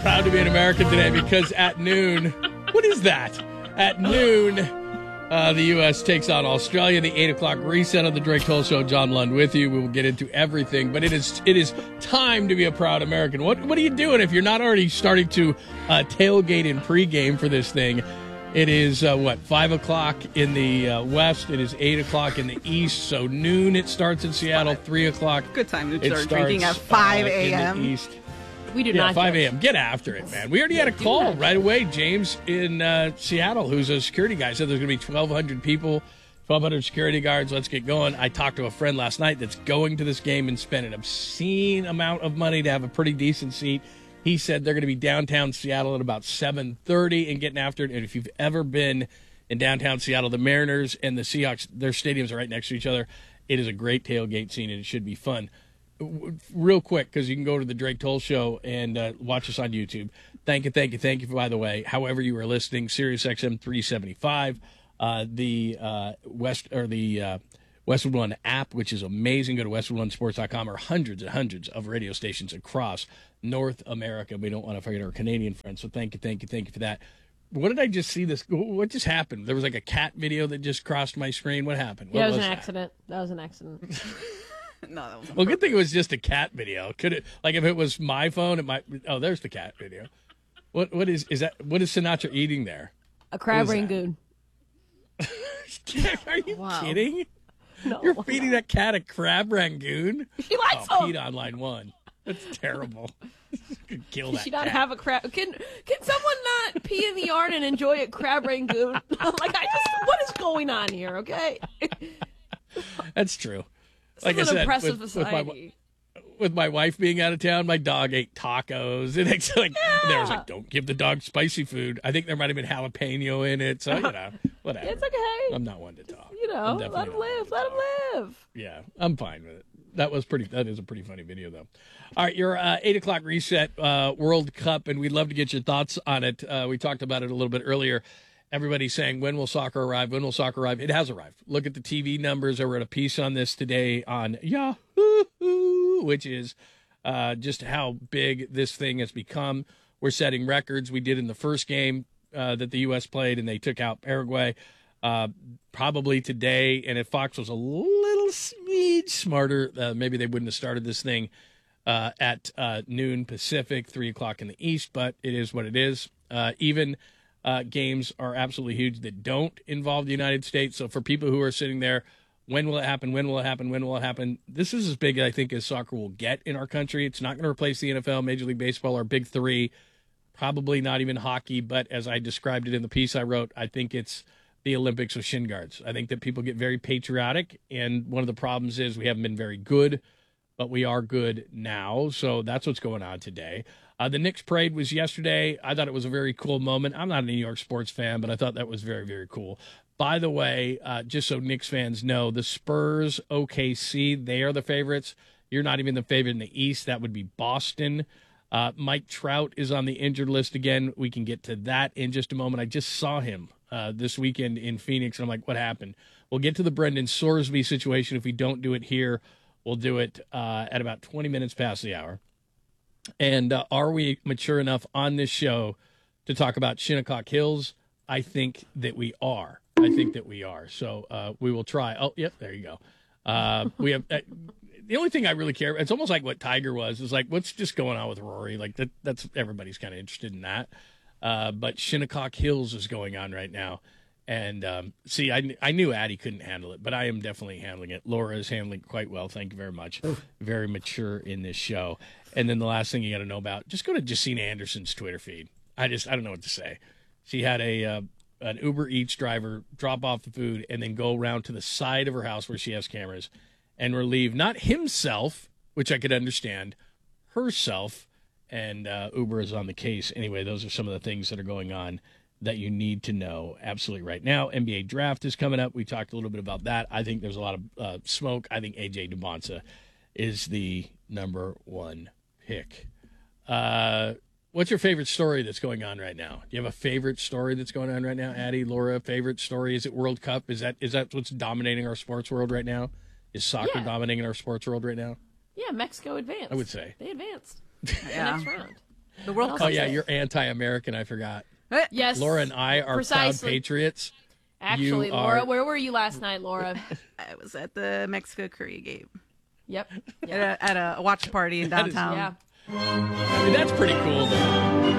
proud to be an American today because at noon, what is that? At noon, the U.S. takes on Australia. The 8 o'clock reset of the Drake Toll Show. John Lund with you. We will get into everything, but it is time to be a proud American. What are you doing if you're not already starting to tailgate in pregame for this thing? It is, 5 o'clock in the west. It is 8 o'clock in the east. So noon it starts in Seattle, 3 o'clock. Good time to start drinking at 5 a.m. In the east. We do not. 5 a.m. Get after it, man. We already had a call right away. James in Seattle, who's a security guy, said there's going to be 1,200 people, 1,200 security guards. Let's get going. I talked to a friend last night that's going to this game and spent an obscene amount of money to have a pretty decent seat. He said they're going to be downtown Seattle at about 7:30 and getting after it. And if you've ever been in downtown Seattle, the Mariners and the Seahawks, their stadiums are right next to each other. It is a great tailgate scene, and it should be fun. Real quick, because you can go to the Drake Toll Show and watch us on YouTube. Thank you, by the way. However you are listening, Sirius XM 375, the Westwood One app, which is amazing. Go to westwood1sports.com, or hundreds and hundreds of radio stations across North America. We don't want to forget our Canadian friends, so thank you for that. What did I just see? What just happened? There was like a cat video that just crossed my screen. What happened? Yeah, it was an accident. That was an accident. No, that was well, good thing it was just a cat video. Could it, like, if it was my phone, it might. Oh, there's the cat video. What is that? What is Sinatra eating there? A crab rangoon. Are you kidding? No, you're feeding that cat a crab rangoon? She likes them. Pete on line one. That's terrible. Could kill that. She not cat. have a crab. Can someone not pee in the yard and enjoy a crab rangoon? What is going on here? Okay. That's true. Like I said, oppressive society. With my wife being out of town, my dog ate tacos. And it's like, there was like, don't give the dog spicy food. I think there might have been jalapeno in it. So, whatever. It's okay. I'm not one to talk. Let him live. Yeah, I'm fine with it. That is a pretty funny video, though. All right, your 8 o'clock reset World Cup, and we'd love to get your thoughts on it. We talked about it a little bit earlier. Everybody's saying, when will soccer arrive? When will soccer arrive? It has arrived. Look at the TV numbers. I wrote a piece on this today on Yahoo, which is just how big this thing has become. We're setting records. We did in the first game that the U.S. played, and they took out Paraguay. Probably today, and if Fox was a little smidge smarter, maybe they wouldn't have started this thing at noon Pacific, 3 o'clock in the East, but it is what it is. Even games are absolutely huge that don't involve the United States. So for people who are sitting there, when will it happen? When will it happen? When will it happen? This is as big, I think, as soccer will get in our country. It's not going to replace the NFL, Major League Baseball, our big three. Probably not even hockey. But as I described it in the piece I wrote, I think it's the Olympics with shin guards. I think that people get very patriotic. And one of the problems is we haven't been very good, but we are good now. So that's what's going on today. The Knicks parade was yesterday. I thought it was a very cool moment. I'm not a New York sports fan, but I thought that was very, very cool. By the way, just so Knicks fans know, the Spurs, OKC, they are the favorites. You're not even the favorite in the East. That would be Boston. Mike Trout is on the injured list again. We can get to that in just a moment. I just saw him this weekend in Phoenix, and I'm like, what happened? We'll get to the Brendan Sorsby situation. If we don't do it here, we'll do it at about 20 minutes past the hour. And are we mature enough on this show to talk about Shinnecock Hills? I think that we are. So we will try. Oh, yep, there you go. We have the only thing I really care. It's almost like what Tiger was. Is like, what's just going on with Rory? Like that's everybody's kind of interested in that. But Shinnecock Hills is going on right now. And see, I knew Addie couldn't handle it, but I am definitely handling it. Laura is handling it quite well. Thank you very much. Very mature in this show. And then the last thing you got to know about, just go to Jacina Anderson's Twitter feed. I don't know what to say. She had an Uber Eats driver drop off the food and then go around to the side of her house where she has cameras and relieve not himself, which I could understand, herself. And Uber is on the case. Anyway, those are some of the things that are going on that you need to know absolutely right now. NBA draft is coming up. We talked a little bit about that. I think there's a lot of smoke. I think A.J. Dubonsa is the number one pick. What's your favorite story that's going on right now? Do you have a favorite story that's going on right now? Addie, Laura, favorite story? Is it World Cup? Is that what's dominating our sports world right now? Is soccer dominating our sports world right now? Yeah, Mexico advanced. I would say. They advanced. Yeah. The next round. The World Oh, Cup. Oh, yeah, you're anti-American. I forgot. Yes. Laura and I are Precisely. proud patriots. Actually, You Laura, are- where were you last night, Laura? I was at the Mexico-Korea game Yep. at a watch party in That is- downtown. Yeah. I mean, that's pretty cool, though.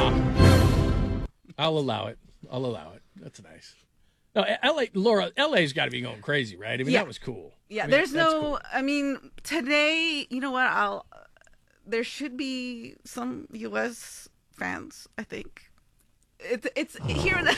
I'll allow it. That's nice. No, Laura, LA's got to be going crazy, right? I mean, Yeah. that was cool. Yeah, I mean, there's that's no. cool. I mean, today, you know what? There should be some U.S. fans. I think it's here. In the,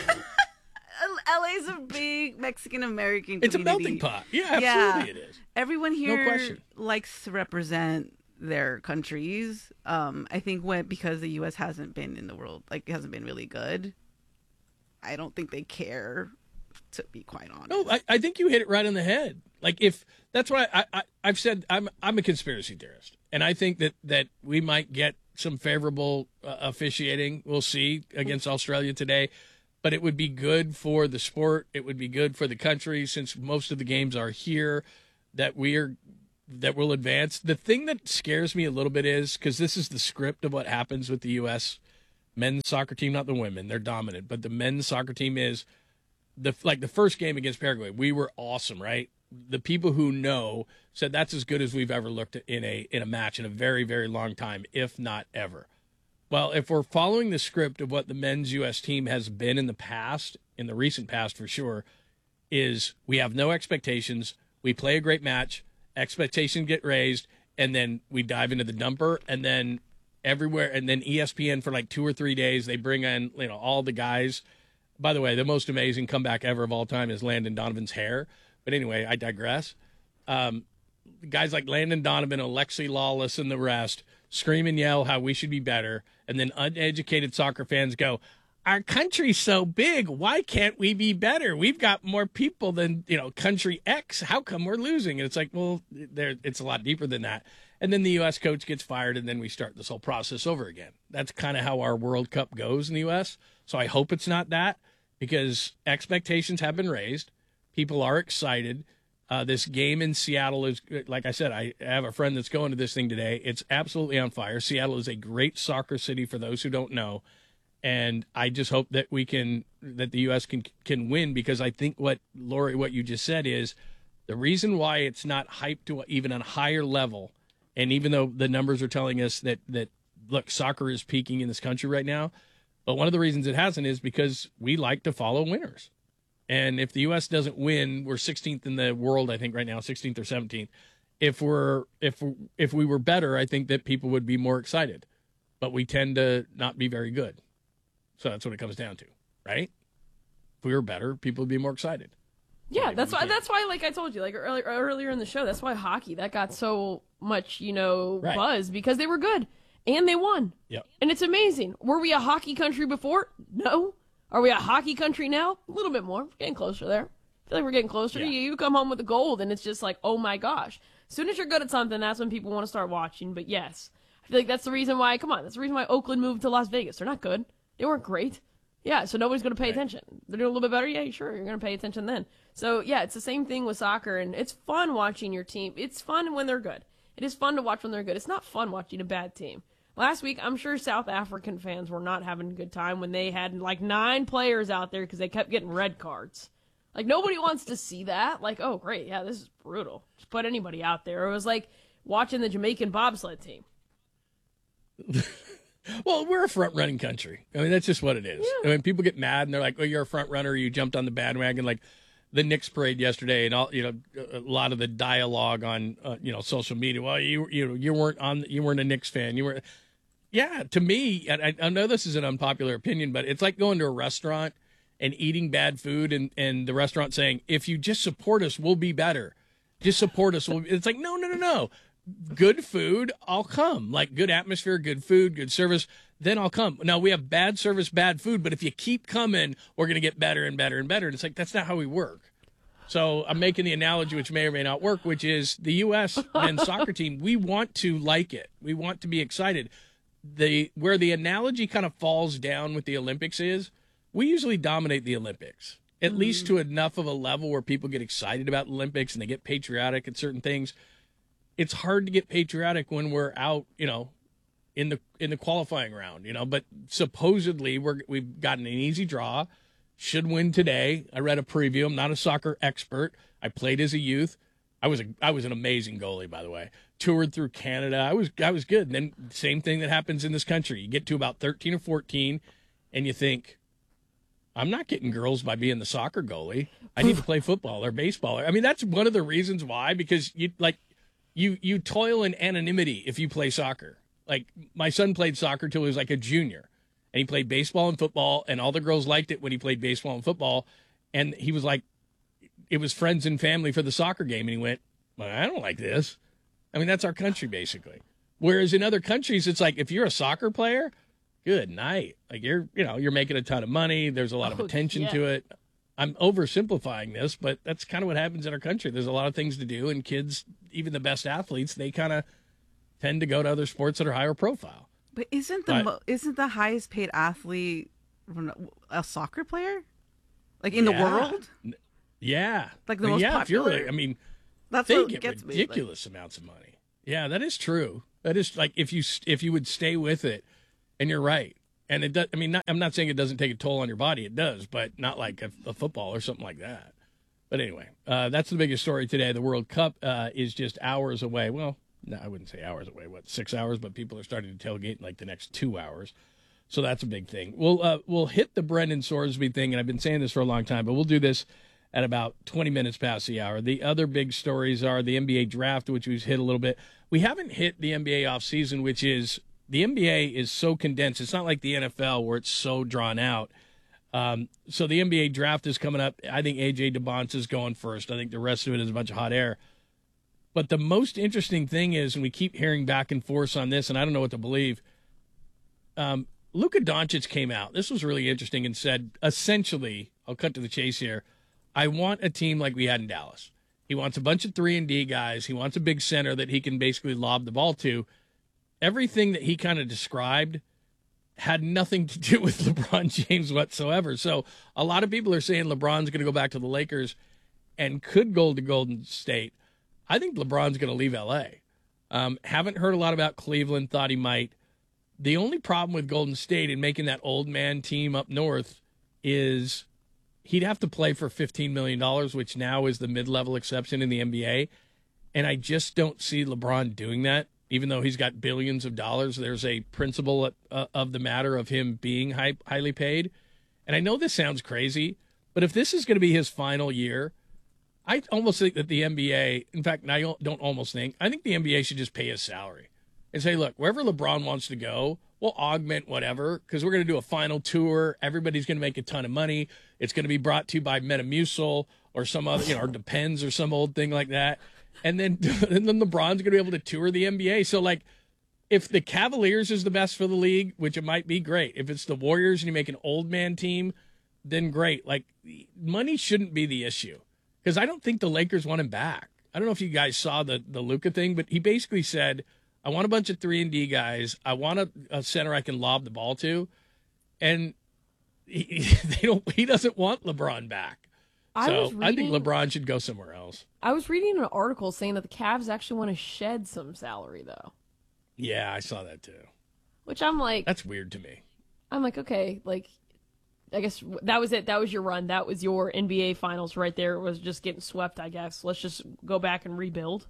LA's a big Mexican American community. It's a melting pot. Yeah, absolutely it is. Everyone here question. likes to represent their countries. I think because the U.S. hasn't been in the world, like hasn't been really good. I don't think they care, to be quite honest. No, I think you hit it right on the head. Like if that's why I've said I'm a conspiracy theorist, and I think that we might get some favorable officiating. We'll see against Australia today, but it would be good for the sport. It would be good for the country since most of the games are here. That we'll advance. The thing that scares me a little bit is because this is the script of what happens with the U.S. men's soccer team, not the women. They're dominant, but the men's soccer team is. The first game against Paraguay, we were awesome, right? The people who know said that's as good as we've ever looked at in a match in a very, very long time, if not ever. Well, if we're following the script of what the men's U.S. team has been in the past, in the recent past for sure, is we have no expectations. We play a great match, expectations get raised, and then we dive into the dumper, and then everywhere, and then ESPN for like 2 or 3 days, they bring in all the guys. By the way, the most amazing comeback ever of all time is Landon Donovan's hair. But anyway, I digress. Guys like Landon Donovan, Alexi Lawless, and the rest scream and yell how we should be better. And then uneducated soccer fans go, our country's so big. Why can't we be better? We've got more people than, country X. How come we're losing? And it's like, well, it's a lot deeper than that. And then the U.S. coach gets fired, and then we start this whole process over again. That's kind of how our World Cup goes in the U.S. So I hope it's not that. Because expectations have been raised. People are excited. This game in Seattle is, like I said, I have a friend that's going to this thing today. It's absolutely on fire. Seattle is a great soccer city for those who don't know. And I just hope that that the U.S. can win because I think Lori, what you just said is the reason why it's not hyped to even a higher level. And even though the numbers are telling us that look, soccer is peaking in this country right now. But one of the reasons it hasn't is because we like to follow winners. And if the U.S. doesn't win, we're 16th in the world, I think, right now, 16th or 17th. If we were better, I think that people would be more excited. But we tend to not be very good. So that's what it comes down to, right? If we were better, people would be more excited. Yeah, that's why, like I told you, like earlier in the show, that's why hockey, that got so much, Right. buzz, because they were good. And they won. Yep. And it's amazing. Were we a hockey country before? No. Are we a hockey country now? A little bit more. We're getting closer there. I feel like we're getting closer. Yeah. You come home with the gold, and it's just like, oh my gosh. As soon as you're good at something, that's when people want to start watching. But yes, I feel like that's the reason why, that's the reason why Oakland moved to Las Vegas. They're not good. They weren't great. Yeah, so nobody's going to pay attention. They're doing a little bit better? Yeah, sure, you're going to pay attention then. So, yeah, it's the same thing with soccer, and it's fun watching your team. It's fun when they're good. It is fun to watch when they're good. It's not fun watching a bad team. Last week, I'm sure South African fans were not having a good time when they had like 9 players out there because they kept getting red cards. Like, nobody wants to see that. Like, oh, great, yeah, this is brutal. Just put anybody out there. It was like watching the Jamaican bobsled team. Well, we're a front-running country. I mean, that's just what it is. Yeah. I mean, people get mad, and they're like, oh, you're a front-runner, you jumped on the bandwagon, like the Knicks parade yesterday, and all a lot of the dialogue on social media. Well, you weren't a Knicks fan. You were, yeah. To me, and I know this is an unpopular opinion, but it's like going to a restaurant and eating bad food, and the restaurant saying, if you just support us, we'll be better. Just support us. It's like no. Good food, I'll come. Like good atmosphere, good food, good service, then I'll come. Now we have bad service, bad food, but if you keep coming, we're going to get better and better and better. And it's like, that's not how we work. So I'm making the analogy, which may or may not work, which is the U.S. men's soccer team. We want to like it. We want to be excited. Where the analogy kind of falls down with the Olympics is we usually dominate the Olympics, at least to enough of a level where people get excited about the Olympics and they get patriotic at certain things. It's hard to get patriotic when we're out, in the qualifying round, but supposedly we've gotten an easy draw, should win today. I read a preview. I'm not a soccer expert. I played as a youth. I was an amazing goalie, by the way. Toured through Canada. I was good. And then same thing that happens in this country. You get to about 13 or 14 and you think, I'm not getting girls by being the soccer goalie. I need to play football or baseball. I mean, that's one of the reasons why, because you toil in anonymity if you play soccer. Like, my son played soccer till he was like a junior, and he played baseball and football, and all the girls liked it when he played baseball and football. And he was like, it was friends and family for the soccer game. And he went, well, I don't like this. I mean, that's our country, basically. Whereas in other countries, it's like, if you're a soccer player, good night. Like, you're making a ton of money. There's a lot of attention to it. I'm oversimplifying this, but that's kind of what happens in our country. There's a lot of things to do, and kids, even the best athletes, they kind of tend to go to other sports that are higher profile. But isn't the highest paid athlete a soccer player? Like, in the world? Yeah. Like, the most popular? That's they get ridiculous amounts of money. Yeah, that is true. That is, like, if you would stay with it, and you're right. And it does. I mean, I'm not saying it doesn't take a toll on your body. It does, but not like a football or something like that. But anyway, that's the biggest story today. The World Cup is just hours away. Well, no, I wouldn't say hours away. 6 hours? But people are starting to tailgate in like the next 2 hours. So that's a big thing. We'll hit the Brendan Sorsby thing, and I've been saying this for a long time, but we'll do this at about 20 minutes past the hour. The other big stories are the NBA draft, which we've hit a little bit. We haven't hit the NBA offseason, which is the NBA is so condensed. It's not like the NFL where it's so drawn out. So the NBA draft is coming up. I think A.J. DeBonce is going first. I think the rest of it is a bunch of hot air. But the most interesting thing is, and we keep hearing back and forth on this, and I don't know what to believe, Luka Doncic came out. This was really interesting and said, essentially, I'll cut to the chase here, I want a team like we had in Dallas. He wants a bunch of 3-and-D guys. He wants a big center that he can basically lob the ball to. Everything that he kind of described had nothing to do with LeBron James whatsoever. So a lot of people are saying LeBron's going to go back to the Lakers and could go to Golden State. I think LeBron's going to leave L.A. Haven't heard a lot about Cleveland, thought he might. The only problem with Golden State and making that old man team up north is he'd have to play for $15 million, which now is the mid-level exception in the NBA. And I just don't see LeBron doing that. Even though he's got billions of dollars, there's a principle of the matter of him being highly paid. And I know this sounds crazy, but if this is going to be his final year, I almost think that the NBA, in fact, I don't almost think, I think the NBA should just pay his salary and say, look, wherever LeBron wants to go, we'll augment whatever, because we're going to do a final tour. Everybody's going to make a ton of money. It's going to be brought to you by Metamucil or some other, or Depends or some old thing like that. And then LeBron's going to be able to tour the NBA. So, like, if the Cavaliers is the best for the league, which it might be, great. If it's the Warriors and you make an old man team, then great. Like, money shouldn't be the issue, because I don't think the Lakers want him back. I don't know if you guys saw the Luka thing, but he basically said, I want a bunch of 3-and-D guys. I want a center I can lob the ball to. And he doesn't want LeBron back. I think LeBron should go somewhere else. I was reading an article saying that the Cavs actually want to shed some salary, though. Yeah, I saw that too. Which I'm like... That's weird to me. I'm like, okay, like, I guess that was it. That was your run. That was your NBA Finals right there. It was just getting swept, I guess. Let's just go back and rebuild.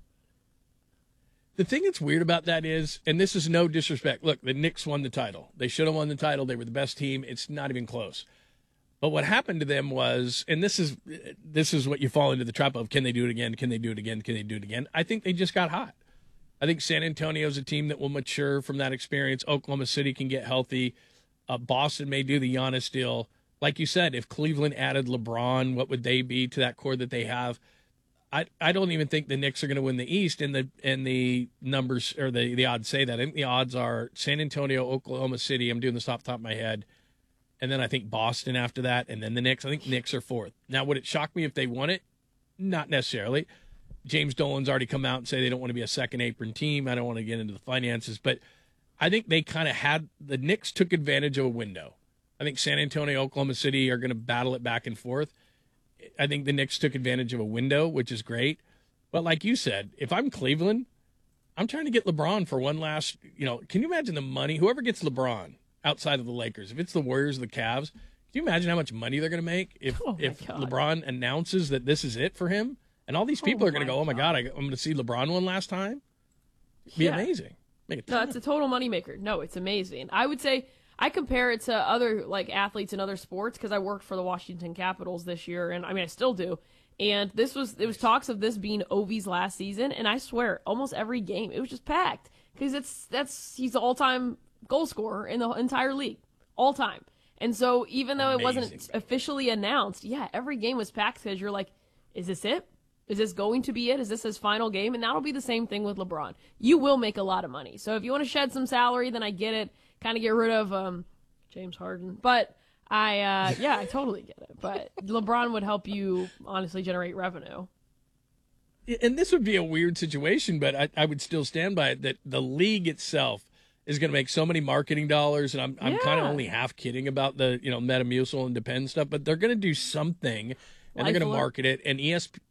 The thing that's weird about that is, and this is no disrespect, look, the Knicks won the title. They should have won the title. They were the best team. It's not even close. But what happened to them was, and this is what you fall into the trap of, can they do it again? Can they do it again? Can they do it again? I think they just got hot. I think San Antonio's a team that will mature from that experience. Oklahoma City can get healthy. Boston may do the Giannis deal. Like you said, if Cleveland added LeBron, what would they be to that core that they have? I don't even think the Knicks are going to win the East, and the numbers or the odds say that. I think the odds are San Antonio, Oklahoma City. I'm doing this off the top of my head. And then I think Boston after that, and then the Knicks. I think Knicks are fourth. Now, would it shock me if they won it? Not necessarily. James Dolan's already come out and say they don't want to be a second apron team. I don't want to get into the finances, but I think they kind of had – the Knicks took advantage of a window. I think San Antonio, Oklahoma City are going to battle it back and forth. I think the Knicks took advantage of a window, which is great. But like you said, if I'm Cleveland, I'm trying to get LeBron for one last, can you imagine the money? Whoever gets LeBron outside of the Lakers, if it's the Warriors or the Cavs, can you imagine how much money they're going to make if LeBron announces that this is it for him? And all these people are going to go, oh, my God, I'm going to see LeBron one last time? It'd be amazing. No, it's a total moneymaker. No, it's amazing. I would say I compare it to other athletes in other sports because I worked for the Washington Capitals this year, and I still do. And it was talks of this being Ovi's last season, and I swear, almost every game it was just packed because he's the all-time goal scorer in the entire league, all time. And so even though it wasn't officially announced, every game was packed because you're like, is this it? Is this going to be it? Is this his final game? And that'll be the same thing with LeBron. You will make a lot of money. So if you want to shed some salary, then I get it. Kind of get rid of James Harden, but. I totally get it. But LeBron would help you honestly generate revenue. And this would be a weird situation, but I would still stand by it that the league itself is going to make so many marketing dollars. And I'm kind of only half kidding about the, Metamucil and Depend stuff, but they're going to do something and they're going to market it. And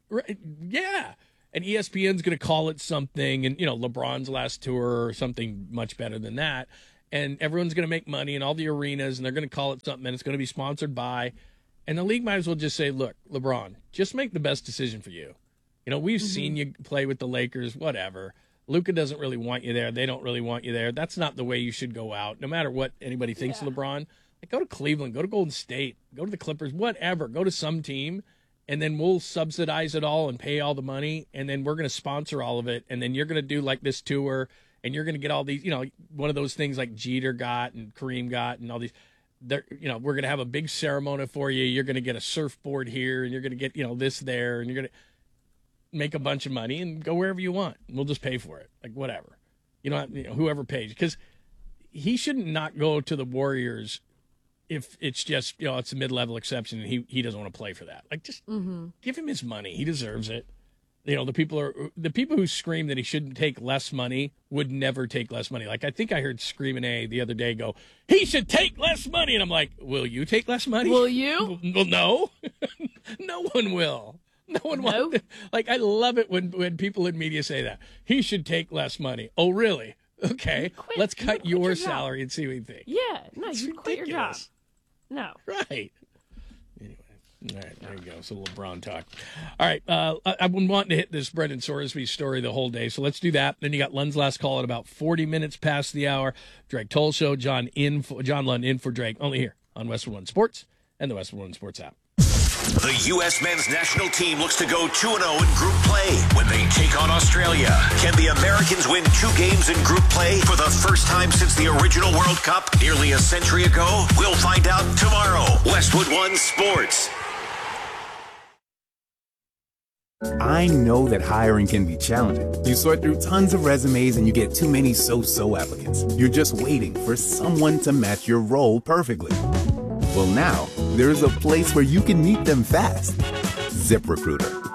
and ESPN's going to call it something and, LeBron's last tour or something much better than that. And everyone's going to make money in all the arenas, and they're going to call it something, and it's going to be sponsored by. And the league might as well just say, look, LeBron, just make the best decision for you. We've seen you play with the Lakers, whatever. Luka doesn't really want you there. They don't really want you there. That's not the way you should go out, no matter what anybody thinks of LeBron. Go to Cleveland, go to Golden State, go to the Clippers, whatever. Go to some team, and then we'll subsidize it all and pay all the money, and then we're going to sponsor all of it, and then you're going to do this tour. And you're going to get all these, one of those things like Jeter got and Kareem got and all these. We're going to have a big ceremony for you. You're going to get a surfboard here and you're going to get, this there. And you're going to make a bunch of money and go wherever you want. We'll just pay for it. Whatever. Whoever pays. Because he shouldn't not go to the Warriors if it's just, it's a mid-level exception and he doesn't want to play for that. Just give him his money. He deserves it. The people who scream that he shouldn't take less money would never take less money. I think I heard Screamin' A the other day go, he should take less money. And I'm like, will you take less money? Will you? Well, no. No one will. No one will. I love it when people in media say that. He should take less money. Oh, really? Okay. Let's cut your salary and see what you think. Yeah. No, you quit your job. No. Right. All right, there you go. So LeBron talk. All right, I've been wanting to hit this Brendan Sorsby story the whole day, so let's do that. Then you got Lund's last call at about 40 minutes past the hour. Drake Toll Show, John Lund in for Drake, only here on Westwood One Sports and the Westwood One Sports app. The U.S. men's national team looks to go 2-0 in group play when they take on Australia. Can the Americans win 2 games in group play for the first time since the original World Cup nearly a century ago? We'll find out tomorrow. Westwood One Sports. I know that hiring can be challenging. You sort through tons of resumes and you get too many so-so applicants. You're just waiting for someone to match your role perfectly. Well, now, there's a place where you can meet them fast. ZipRecruiter.